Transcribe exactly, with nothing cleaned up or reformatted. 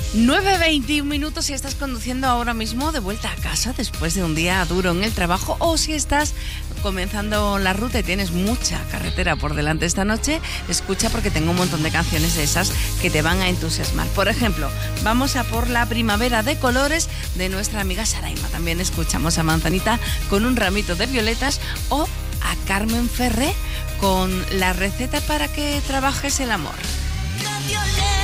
nueve veintiún minutos si estás conduciendo ahora mismo de vuelta a casa después de un día duro en el trabajo, o si estás comenzando la ruta y tienes mucha carretera por delante esta noche, escucha porque tengo un montón de canciones de esas que te van a entusiasmar. Por ejemplo, vamos a por La primavera de colores de nuestra amiga Saraima. También escuchamos a Manzanita con Un ramito de violetas, o a Carmen Ferré con La receta para que trabajes el amor. La violeta.